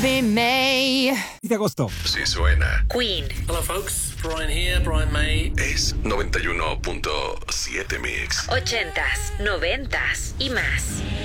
Marvin May. Y de agosto. Sí suena. Queen. Hello folks, Brian here, Brian May. Es 91.7 Mix. 80s, 90s y más.